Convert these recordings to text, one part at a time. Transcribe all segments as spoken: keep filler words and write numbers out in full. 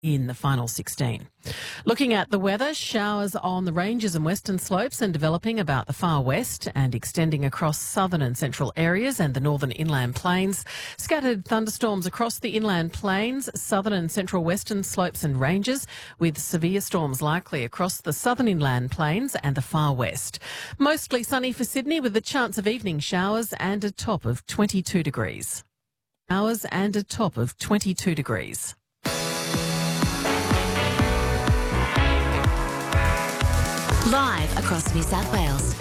in the final sixteen. Looking at the weather, showers on the ranges and western slopes and developing about the far west and extending across southern and central areas and the northern inland plains. Scattered thunderstorms across the inland plains, southern and central western slopes and ranges, with severe storms likely across the southern inland plains and the far west. Mostly sunny for Sydney with the chance of evening showers and a top of twenty-two degrees. Showers and a top of twenty-two degrees. Live across New South Wales.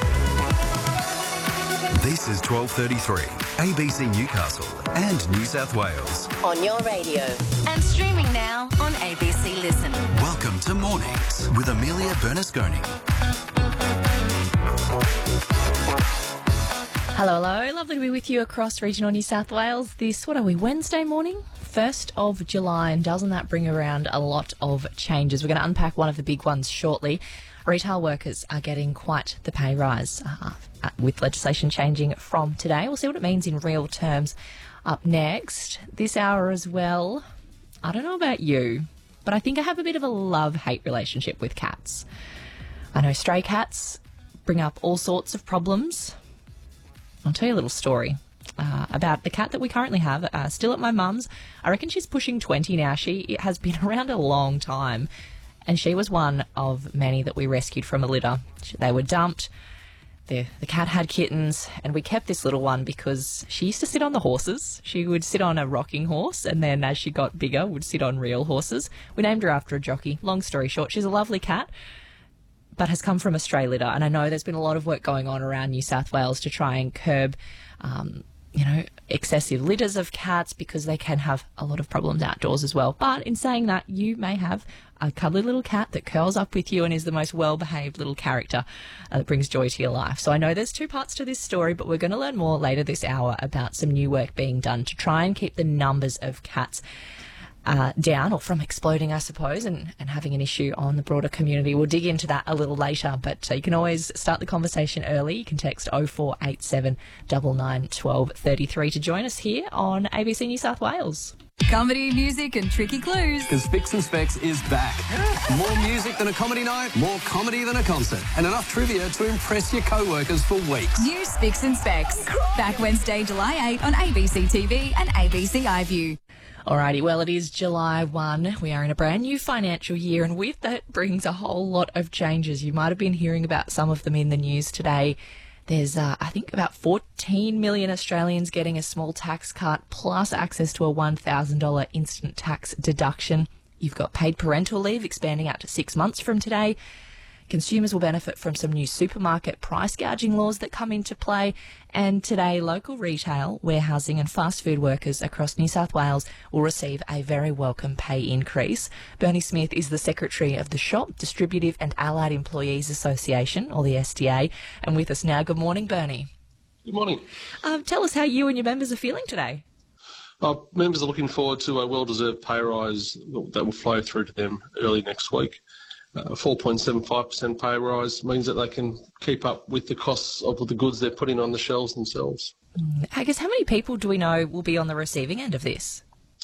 This is twelve thirty-three, A B C Newcastle and New South Wales. On your radio. And streaming now on A B C Listen. Welcome to Mornings with Amelia Bernasconi. Hello, hello. Lovely to be with you across regional New South Wales this, what are we, Wednesday morning? first of July, and doesn't that bring around a lot of changes? We're going to unpack one of the big ones shortly. Retail workers are getting quite the pay rise uh, with legislation changing from today. We'll see what it means in real terms up next. This hour as well, I don't know about you, but I think I have a bit of a love-hate relationship with cats. I know stray cats bring up all sorts of problems. I'll tell you a little story uh, about the cat that we currently have, uh, still at my mum's. I reckon she's pushing twenty now. She has been around a long time, and she was one of many that we rescued from a litter. They were dumped. The, the cat had kittens, and we kept this little one because she used to sit on the horses. She would sit on a rocking horse, and then as she got bigger, would sit on real horses. We named her after a jockey. Long story short, she's a lovely cat, but has come from a stray litter. And I know there's been a lot of work going on around New South Wales to try and curb, um, you know, excessive litters of cats because they can have a lot of problems outdoors as well. But in saying that, you may have a cuddly little cat that curls up with you and is the most well-behaved little character uh, that brings joy to your life. So I know there's two parts to this story, but we're going to learn more later this hour about some new work being done to try and keep the numbers of cats Uh, down, or from exploding, I suppose, and, and having an issue on the broader community. We'll dig into that a little later, but uh, you can always start the conversation early. You can text oh four eight seven, nine nine, one two three three to join us here on A B C New South Wales. Comedy, music and tricky clues. Because Spicks and Specs is back. More music than a comedy night, more comedy than a concert, and enough trivia to impress your co-workers for weeks. New Spicks and Specs. Back Wednesday, July eighth on A B C T V and A B C iView. Alrighty, well, it is July first. We are in a brand new financial year, and with that brings a whole lot of changes. You might have been hearing about some of them in the news today. There's, uh, I think, about fourteen million Australians getting a small tax cut, plus access to a one thousand dollars instant tax deduction. You've got paid parental leave expanding out to six months from today. Consumers will benefit from some new supermarket price gouging laws that come into play. And today, local retail, warehousing and fast food workers across New South Wales will receive a very welcome pay increase. Bernie Smith is the Secretary of the Shop, Distributive and Allied Employees Association, or the S D A. And with us now, good morning, Bernie. Good morning. Um, tell us how you and your members are feeling today. Our members are looking forward to a well-deserved pay rise that will flow through to them early next week. A four point seven five percent pay rise means that they can keep up with the costs of the goods they're putting on the shelves themselves. I guess how many people do we know will be on the receiving end of this?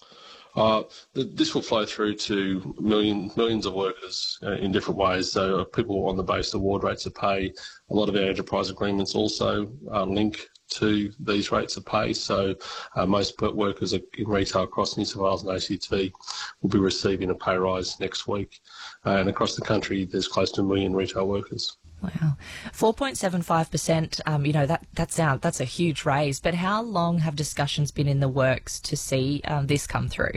Uh, this will flow through to million, millions of workers uh, in different ways. So uh, people on the base award rates of pay. A lot of our enterprise agreements also uh, link to these rates of pay. So uh, most workers in retail across New South Wales and A C T will be receiving a pay rise next week. Uh, and across the country, there's close to a million retail workers. Wow. four point seven five percent, um, you know, that, that's, out, that's a huge raise. But how long have discussions been in the works to see um, this come through?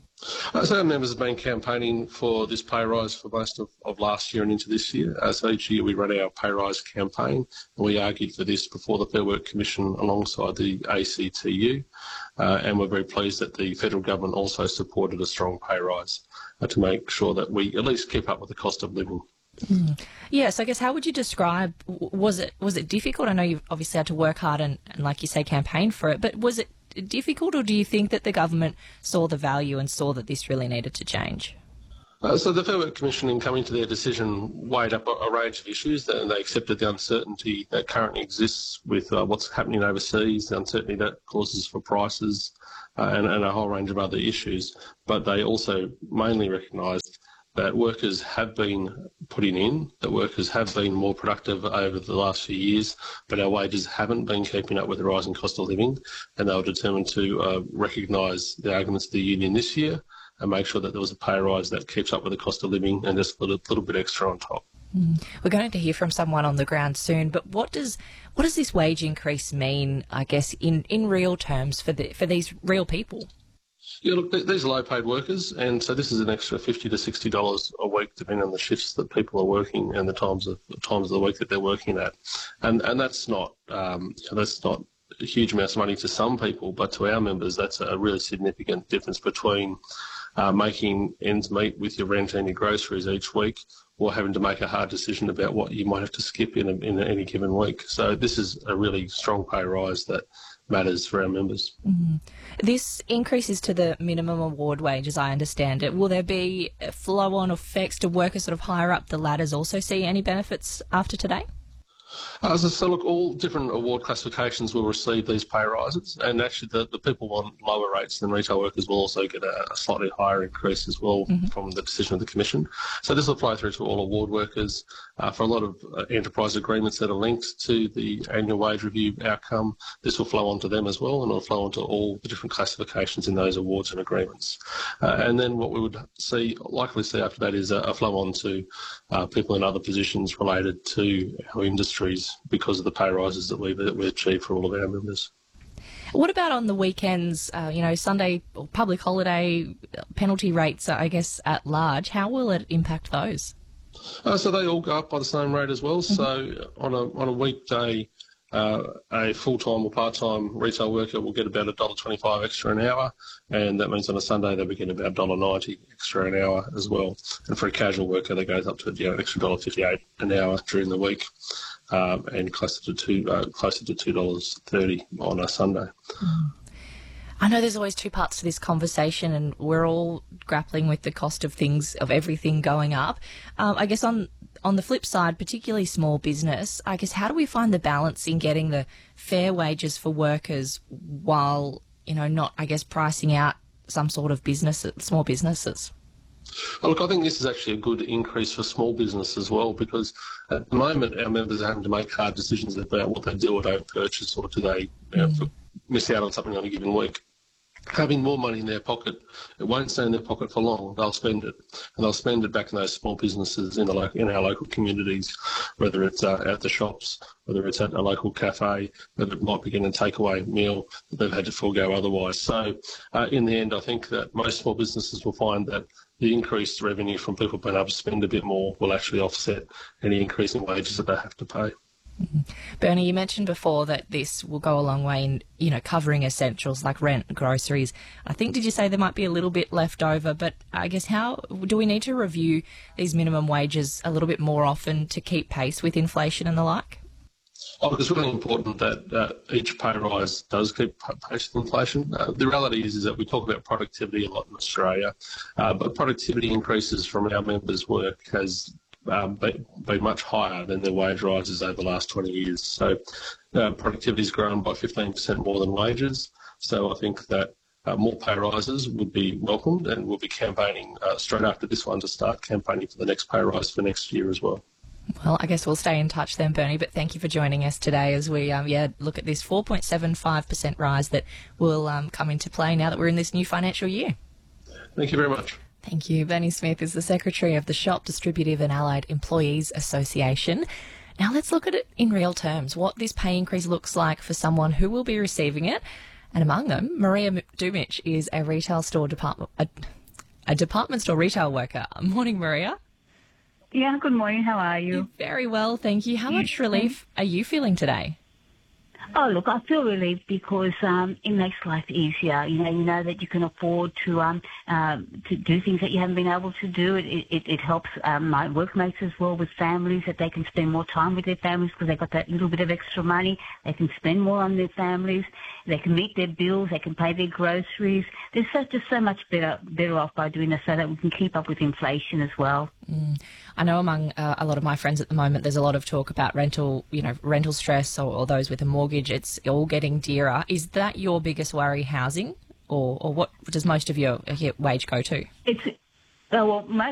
Uh, so our members have been campaigning for this pay rise for most of, of last year and into this year. Uh, so each year we run our pay rise campaign, and we argued for this before the Fair Work Commission alongside the A C T U. Uh, and we're very pleased that the federal government also supported a strong pay rise uh, to make sure that we at least keep up with the cost of living. Mm. Yes, I guess how would you describe, was it was it difficult? I know you've obviously had to work hard and, and like you say, campaign for it, but was it difficult, or do you think that the government saw the value and saw that this really needed to change? Uh, so the Fair Work Commission, in coming to their decision, weighed up a, a range of issues, and they accepted the uncertainty that currently exists with uh, what's happening overseas, the uncertainty that causes for prices, uh, and, and a whole range of other issues. But they also mainly recognised that workers have been putting in, that workers have been more productive over the last few years, but our wages haven't been keeping up with the rising cost of living, and they were determined to uh, recognise the arguments of the union this year and make sure that there was a pay rise that keeps up with the cost of living and just a little, little bit extra on top. Mm. We're going to hear from someone on the ground soon, but what does what does this wage increase mean, I guess, in, in real terms for the, for these real people? Yeah, look, these are low-paid workers, and so this is an extra fifty to sixty dollars a week, depending on the shifts that people are working and the times of times of the week that they're working at, and and that's not um, that's not a huge amount of money to some people, but to our members, that's a really significant difference between uh, making ends meet with your rent and your groceries each week, or having to make a hard decision about what you might have to skip in a, in any given week. So this is a really strong pay rise that matters for our members. Mm. This increases to the minimum award wage, as I understand it. Will there be flow-on effects to workers sort of higher up the ladders also see any benefits after today? Uh, so, so look, all different award classifications will receive these pay rises, and actually the, the people on lower rates than retail workers will also get a, a slightly higher increase as well mm-hmm. from the decision of the Commission. So this will apply through to all award workers. Uh, for a lot of uh, enterprise agreements that are linked to the annual wage review outcome, this will flow on to them as well, and it will flow on to all the different classifications in those awards and agreements. Uh, and then what we would see, likely see after that is a, a flow on to uh, people in other positions related to our industries because of the pay rises that we that we achieve for all of our members. What about on the weekends, uh, you know, Sunday or public holiday penalty rates, I guess, at large? How will it impact those? Uh, so they all go up by the same rate as well. Mm-hmm. So on a on a weekday, uh, a full-time or part-time retail worker will get about one dollar twenty-five extra an hour, and that means on a Sunday they'll be getting about one dollar ninety extra an hour as well. And for a casual worker, that goes up to you know, an extra one dollar fifty-eight an hour during the week. Um, and closer to two, uh, closer to two dollars thirty on a Sunday. Mm. I know there's always two parts to this conversation, and we're all grappling with the cost of things, of everything going up. Um, I guess on on the flip side, particularly small business, I guess how do we find the balance in getting the fair wages for workers while you know not, I guess, pricing out some sort of business, small businesses? Well, look, I think this is actually a good increase for small business as well, because at the moment our members are having to make hard decisions about what they do or don't purchase, or do they you know, mm. miss out on something on a given week. Having more money in their pocket, it won't stay in their pocket for long. They'll spend it, and they'll spend it back in those small businesses in the lo- in our local communities, whether it's uh, at the shops, whether it's at a local cafe, whether it might be getting a takeaway meal that they've had to forego otherwise. So, uh, in the end, I think that most small businesses will find that the increased revenue from people being able to spend a bit more will actually offset any increase in wages that they have to pay. Mm-hmm. Bernie, you mentioned before that this will go a long way in, you know, covering essentials like rent and groceries. I think, did you say there might be a little bit left over? But I guess how do we need to review these minimum wages a little bit more often to keep pace with inflation and the like? Oh, it's really important that uh, each pay rise does keep pace with inflation. Uh, the reality is, is that we talk about productivity a lot in Australia, uh, but productivity increases from our members' work has um, been, been much higher than their wage rises over the last twenty years. So uh, productivity has grown by fifteen percent more than wages. So I think that uh, more pay rises would be welcomed, and we'll be campaigning uh, straight after this one to start campaigning for the next pay rise for next year as well. Well, I guess we'll stay in touch then, Bernie, but thank you for joining us today as we um, yeah look at this four point seven five percent rise that will um, come into play now that we're in this new financial year. Thank you very much. Thank you. Bernie Smith is the Secretary of the Shop Distributive and Allied Employees Association. Now let's look at it in real terms, what this pay increase looks like for someone who will be receiving it. And among them, Maria Dumich is a retail store department, a, a department store retail worker. Morning, Maria. Yeah, good morning. How are you? You're very well, thank you. How much relief are you feeling today? Oh, look, I feel relieved because um, it makes life easier. You know, you know that you can afford to um, uh, to do things that you haven't been able to do. It it, it helps um, my workmates as well with families, that they can spend more time with their families because they've got that little bit of extra money. They can spend more on their families. They can meet their bills. They can pay their groceries. They're so, just so much better better off by doing this, so that we can keep up with inflation as well. Mm. I know among uh, a lot of my friends at the moment, there's a lot of talk about rental, you know, rental stress, or, or those with a mortgage. It's all getting dearer. Is that your biggest worry, housing? or, or what does most of your, your wage go to? It's uh, well, most